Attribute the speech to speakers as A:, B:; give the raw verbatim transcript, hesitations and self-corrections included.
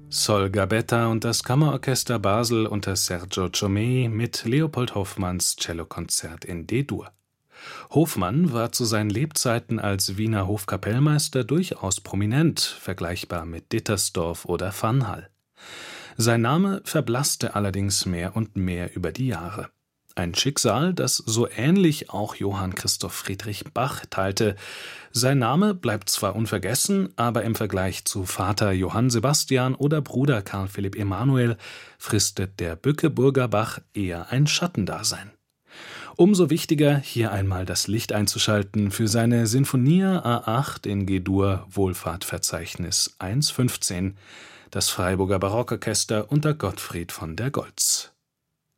A: Sol Gabetta und das Kammerorchester Basel unter Sergio Ciomei mit Leopold Hoffmanns Cellokonzert in D-Dur. Hofmann war zu seinen Lebzeiten als Wiener Hofkapellmeister durchaus prominent, vergleichbar mit Dittersdorf oder Vanhall. Sein Name verblasste allerdings mehr und mehr über die Jahre. Ein Schicksal, das so ähnlich auch Johann Christoph Friedrich Bach teilte. Sein Name bleibt zwar unvergessen, aber im Vergleich zu Vater Johann Sebastian oder Bruder Karl Philipp Emanuel fristet der Bückeburger Bach eher ein Schattendasein. Umso wichtiger, hier einmal das Licht einzuschalten für seine Sinfonia A acht in G-Dur Wohlfahrtverzeichnis eins fünfzehn, das Freiburger Barockorchester unter Gottfried von der Goltz.